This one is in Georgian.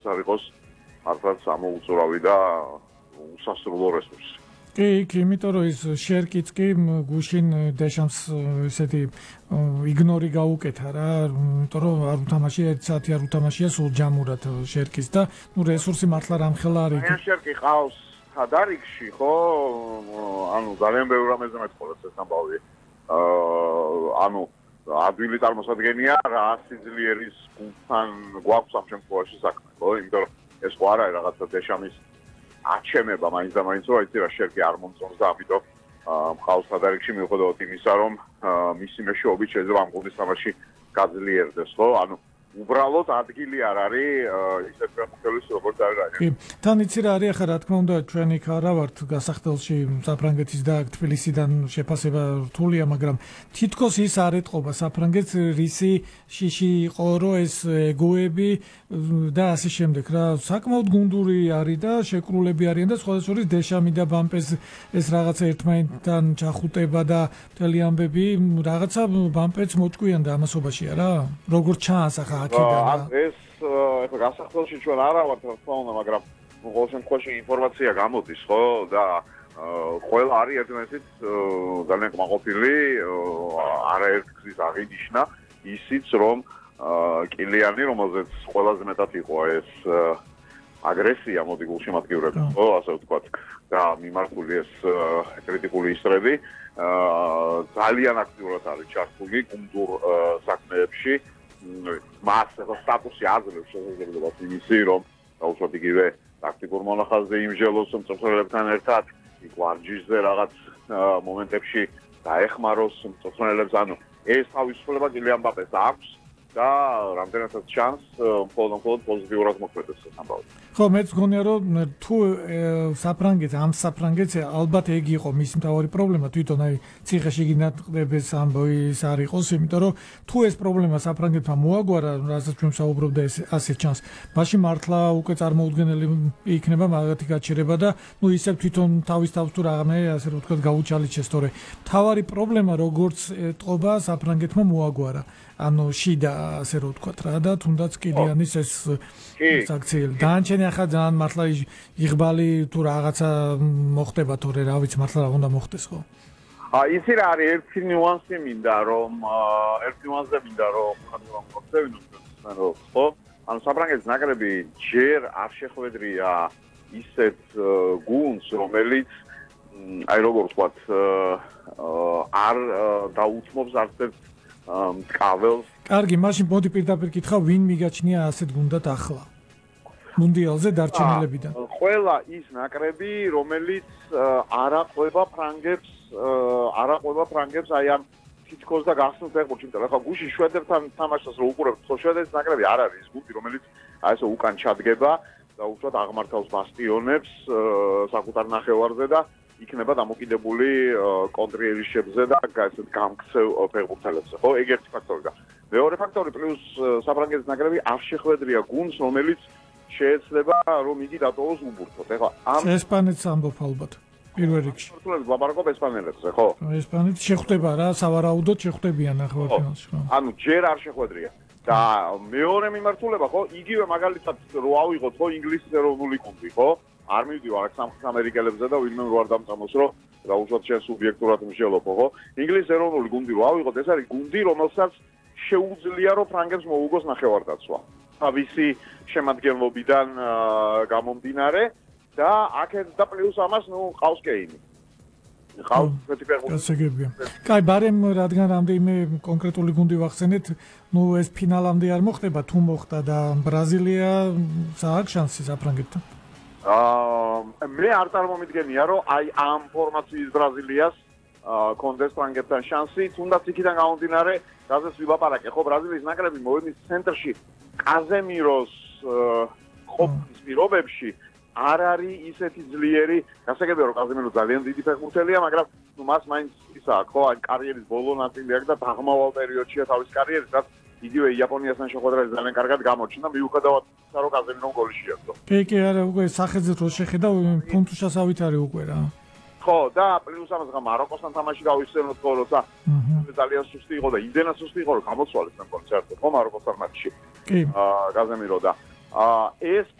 იყოს მართლაც ამოუწურავი და უსასრულო რესურსი. კი, იმიტომ რომ ის შერკიც კი გუშინ დეშამს ესეთი იგნორი გაუკეთა რა, იმიტომ რომ არ უთამაშია 1 საათი არ უთამაშია სულ ჯამურად შერკის და რესურსი მართლა რამხელა არის. შერკი ყავს ხადარიქში, ხო? ძალიან ბევრ რამეზე მეტყოლებს ეს ამბავი. ადვილი წარმოსადგენია რა სიძლიერის გუნდთან გვაქვს ამ შემთხვევაში საქმე, ხო? იმიტომ რომ ეს ხო არ არის რაღაცა დეშამის აჩემება მაინც და მაინც რომ იცი რა შერკი არ მომწონს და ამიტომ მყავს ხადარიქში მიუხედავად იმისა რომ მისი მეშვეობით შეიძლება ამ გუნდის თამაში გაძლიერდეს, ხო? უბრალოდ ადგილი არ არის ისეთ ფეხბურთელის როგორც არის რა. კი, თან იცი რა არის ახლა რა თქმა უნდა ჩვენ იქ არა ვართ გასახდელში საფრანგეთის და თბილისიდან შეფასება რთულია, მაგრამ თითქოს ის არ ეტყობა საფრანგეთს რისი შიში იყო რომ ეს ეგოები და ასე შემდეგ რა. საკმაოდ გუნდური არის და შეკრულები არიან და სხვა შორის დეშამი და ბამპეს ეს რაღაცა ერთმანეთთან ჩახუტება და მთელი ამბები რაღაცა ბამპეც მოჭკვიან და ამასობაშია რა. როგორც ჩანს ახლა ეს ეხლა გასახდელში ჩვენ არა ვართ რა თქმა უნდა, მაგრამ ყოველ შემთხვევაში ინფორმაცია გამოდის, ხო? და ყველა არის ერთმანეთით ძალიან კმაყოფილი, არაერთ გზის აღინიშნა ისიც რომ კილიანი, რომელზეც ყველაზე მეტად იყო ეს აგრესია მოდი გულშემატკივრები, ხო, ასე ვთქვათ, და მიმართული ეს კრიტიკული ისრები ძალიან აქტიურად არის ჩართული გუნდურ საქმეებში. მას სტატუსი აძლევს შესაძლებლობას იმისი, რომ დაუშვათ იგივე ტაქტიკურ მონახაზზე იმჟელოს მწვრთნელებთან ერთად, იქ ვარჯიშზე რაღაც მომენტებში დაეხმაროს მწვრთნელებს, ეს თავისუფლება კილიან მბაპეს აქვს და რამდენადაც ჩანს მხოლოდ პოზიტიურად მოქმედებს ეს ამბავი. ხო, მეც გონია რომ თუ საფრანგეთს ალბათ ეგ იყო მის მთავარი პრობლემა, თვითონ აი ციხეში გინატყდების ამბოვის არ იყოს, იმიტომ რომ თუ ეს პრობლემა საფრანგეთმა მოაგვარა, რასაც ჩვენ საუბრობ და ასე ჩანს, მაშინ მართლა უკვე წარმოუდგენელი იქნება მაგათი გაჩერება და ისევ თვითონ თავის თავს თუ რამე ასე რომ ვთქვათ გაუჩალიჩეს, თორე მთავარი პრობლემა როგორც ეტყობა საფრანგეთმა მოაგვარა. შიდა ასე რომ ვთქვათ რა და თუნდაც კილიანის ეს აქციელი. დაანჩენი ახლა ძალიან მართლა იღბალი თუ რაღაცა მოხდება, თორე რა ვიცი მართლა რა უნდა მოხდეს, ხო? ისი რა არის ერთი ნიუანსი მინდა რომ ხადროვანო ხო? საფრანგეთის ნაკრები ჯერ არ შეხვედრია ისეთ გუნდს, რომელიც აი როგორ ვთქვათ არ დაუთმობს არც ერთ მტკაველს. კარგი, მაშინ მოდი პირდაპირ კითხა, ვინ მიგაჩნია ასეთ გუნდად ახლა? მუნდიალზე დარჩენილებიდან. ყველა ის ნაკრები, რომელიც არ აყვება ფრანგებს, აი ამ თითქოს და გახსნილ ფეხბურთში. ახლა გუშინ შვედეთთან თამაშს რო უყურებთ, ხო შვედეთის ნაკრები არ არის ის გუნდი, რომელიც აი ესე უკან ჩადგება და უშუალოდ აღმართავს ბასტიონებს საკუთარ ნახევარზე და იქნება დამოკიდებული კონტრიერიშებზე და ესეთ გამქცევ ფეხბურთელებზე, ხო? ეგ ერთი ფაქტორია. მეორე ფაქტორი პლუს საფრანგეთის ნაკრები არ შეხვედრია გუნდს, რომელიც შეეცლება რომ იგი დატოვოს უბურთოდ. ეხლა ესპანეთს ამბობ ალბათ პირველ რიგში. ფეხბურთელებს ვაბარაკობ ესპანელებზე, ხო? ესპანეთი შეხვდება რა, სავარაუდოდ შეხვდებიან ნახევარფინალში, ხო? ჯერ არ შეხვედრია. და მეორე მიმართულება, ხო? იგივე მაგალითად რო ავიღოთ, ხო, ინგლისის ეროვნული გუნდი, ხო? არ მივდივარ აქ სამხრეთ ამერიკელებზე და ვინმე რო არ დამწამოს, რომ დაუშვათ შენ სუბიექტურად მსჯელობო, ხო? ინგლისის ეროვნული გუნდი რო ავიღოთ, ეს არის გუნდი, რომელსაც შეუძლია რომ ფრანგებს მოუგოს ნახევარდაცვა. თავისი შემადგენლობიდან გამომდინარე და აქეთ და პლუს ამას ყავს კეინი. ყავს ესეთი ფეხბურთელი. გასაგებია. კაი, ბარემ რადგან რამდენიმე კონკრეტული გუნდი ვახსენეთ, ეს ფინალამდე არ მოხდება, თუ მოხდა და ბრაზილია აქვს შანსი საფრანგეთთან. მე არ წარმომიდგენია რომ აი ამ ფორმაციის ბრაზილიას კონდეს ფრანგეთთან შანსი, თუნდაც იქიდან გამომდინარე, რაზეც ვილაპარაკე, ხო, ბრაზილიის ნაკრები მოვიდეს ცენტრში კაზემიროს ყოფნის პირობებში არ არის ისეთი ძლიერი, გასაგებია რომ კაზემირო ძალიან დიდი ფეხბურთელია, მაგრამ მას მაინც ისა აქვს, ხო, აი კარიერის ბოლო ნაწილი აქვს და დაღმავალ პერიოდშია თავის კარიერის, რაც იგივე იაპონიასთან შეხვედრაზე ძალიან კარგად გამოჩნდა, მიუხედავად ისა რომ კაზემირომ გოლი შეაგდო. კი, არა, უკვე სახედზეთ რო შეხედავ, ფუნტუშასავით არის უკვე რა. ხო, და პლუს ამას მაროკოსთან თამაში გავიხსენოთ, ხო, როცა ძალიან სუსტი იყო და იმდენად სუსტი იყო, რომ გამოცვალეს ამ კონცერტზე, ხო, მაროკოსთან მატჩში. კი. კაზემირო და ეს